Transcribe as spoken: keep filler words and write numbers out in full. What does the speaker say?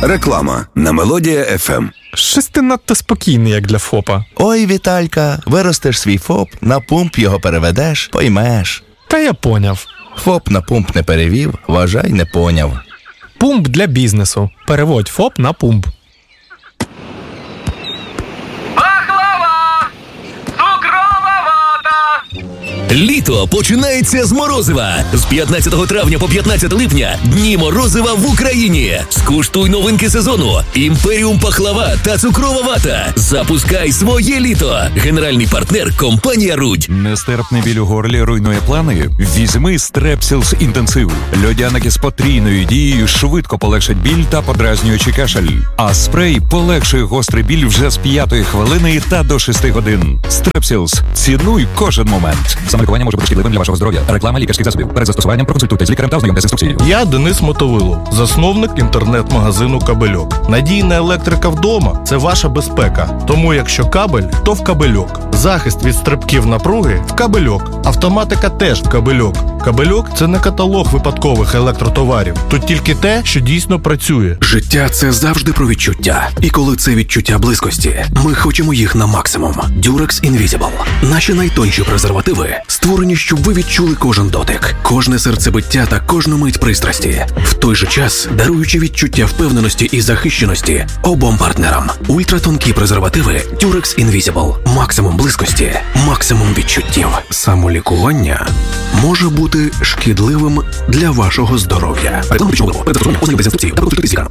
Реклама на Мелодія еф ем. Щось ти надто спокійний, як для ФОПа. Ой, Віталька, виростеш свій ФОП, на пумп його переведеш, поймеш. Та я поняв. ФОП на пумп не перевів, вважай, не поняв. Пумп для бізнесу. Переводь ФОП на пумп. Літо починається з морозива. З п'ятнадцятого травня по п'ятнадцяте липня Дні морозива в Україні. Скуштуй новинки сезону. Імперіум пахлава та цукрова вата. Запускай своє літо. Генеральний партнер – компанія «Рудь». Нестерпний біль у горлі руйнує плани? Візьми Strepsils інтенсив. Льодяники з потрійною дією швидко полегшать біль та подразнюючий кашель. А спрей полегшує гострий біль вже з п'ятої хвилини та до шести годин. Strepsils. Цінуй кожен момент. Самолікування може бути шкідливим для вашого здоров'я. Реклама лікарських засобів. Перед застосуванням проконсультуйтесь з лікарем та ознайомтесь з інструкцією. Я Денис Мотовилов, засновник інтернет-магазину «Кабельок». Надійна електрика вдома – це ваша безпека. Тому якщо кабель, то в «Кабельок». Захист від стрибків напруги – в «Кабельок». Автоматика теж в «Кабельок». «Кабельок» – це не каталог випадкових електротоварів. Тут тільки те, що дійсно працює. Життя – це завжди про відчуття. І коли це відчуття близькості, ми хочемо їх на максимум. Durex Invisible. Наші найтонші презервативи створені, щоб ви відчули кожен дотик, кожне серцебиття та кожну мить пристрасті. В той же час даруючи відчуття впевненості і захищеності обом партнерам. Ультратонкі презервативи Durex Invisible. Максимум близькості, максимум відчуттів. Самолікування може бути шкідливим для вашого здоров'я. Реклама пічного. Перед застосуванням ознайомтесь з інструкцією та проконсультуйтесь з лікарем.